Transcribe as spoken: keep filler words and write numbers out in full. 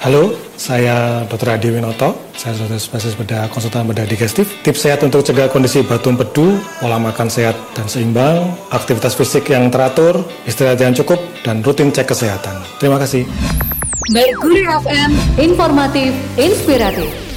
Halo, saya dokter Adi Winoto. Saya dokter spesialis bedah konsultan bedah digestif. Tips sehat untuk cegah kondisi batu empedu, pola makan sehat dan seimbang, aktivitas fisik yang teratur, istirahat yang cukup, dan rutin cek kesehatan. Terima kasih. Mercury F M, informatif, inspiratif.